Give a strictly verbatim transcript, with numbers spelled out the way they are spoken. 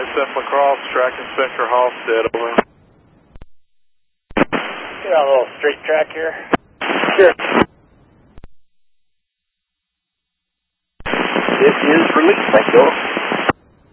F Lacrosse, track inspector Halstead, over. Get on a little straight track here. Sure. This is release, thank you.